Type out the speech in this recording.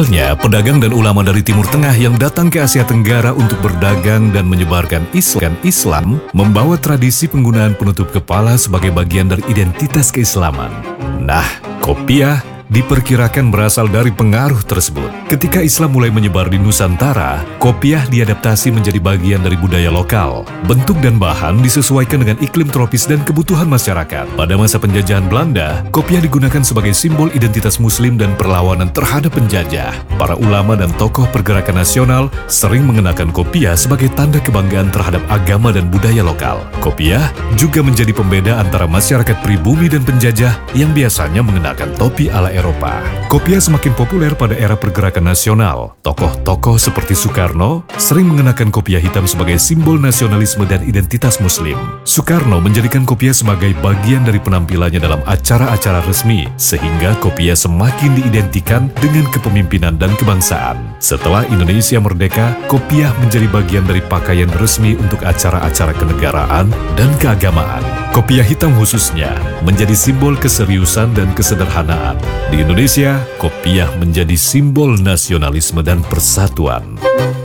Awalnya, pedagang dan ulama dari Timur Tengah yang datang ke Asia Tenggara untuk berdagang dan menyebarkan Islam membawa tradisi penggunaan penutup kepala sebagai bagian dari identitas keislaman. Nah, kopiah diperkirakan berasal dari pengaruh tersebut. Ketika Islam mulai menyebar di Nusantara, kopiah diadaptasi menjadi bagian dari budaya lokal. Bentuk dan bahan disesuaikan dengan iklim tropis dan kebutuhan masyarakat. Pada masa penjajahan Belanda, kopiah digunakan sebagai simbol identitas Muslim dan perlawanan terhadap penjajah. Para ulama dan tokoh pergerakan nasional sering mengenakan kopiah sebagai tanda kebanggaan terhadap agama dan budaya lokal. Kopiah juga menjadi pembeda antara masyarakat pribumi dan penjajah yang biasanya mengenakan topi ala Eropa. Kopiah semakin populer pada era pergerakan nasional. Tokoh-tokoh seperti Soekarno sering mengenakan kopiah hitam sebagai simbol nasionalisme dan identitas Muslim. Soekarno menjadikan kopiah sebagai bagian dari penampilannya dalam acara-acara resmi, sehingga kopiah semakin diidentikan dengan kepemimpinan dan kebangsaan. Setelah Indonesia merdeka, kopiah menjadi bagian dari pakaian resmi untuk acara-acara kenegaraan dan keagamaan. Kopiah hitam khususnya menjadi simbol keseriusan dan kesederhanaan. Di Indonesia, kopiah menjadi simbol nasionalisme dan persatuan.